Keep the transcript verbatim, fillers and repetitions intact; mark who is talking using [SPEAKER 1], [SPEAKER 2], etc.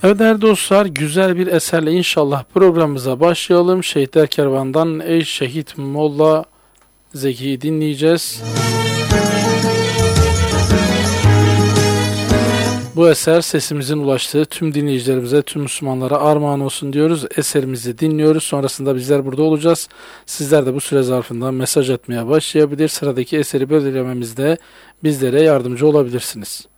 [SPEAKER 1] Evet değerli dostlar, güzel bir eserle inşallah programımıza başlayalım. Şehitler Kervan'dan Ey Şehit Molla Zeki'yi dinleyeceğiz. Bu eser sesimizin ulaştığı tüm dinleyicilerimize, tüm Müslümanlara armağan olsun diyoruz. Eserimizi dinliyoruz. Sonrasında bizler burada olacağız. Sizler de bu süre zarfında mesaj atmaya başlayabilir. Sıradaki eseri belirlememizde bizlere yardımcı olabilirsiniz.